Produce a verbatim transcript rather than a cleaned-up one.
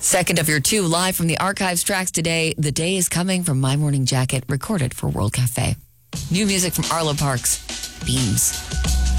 Second of your two live from the archives tracks today. The Day is Coming from My Morning Jacket, recorded for World Cafe. New music from Arlo Parks, Beams.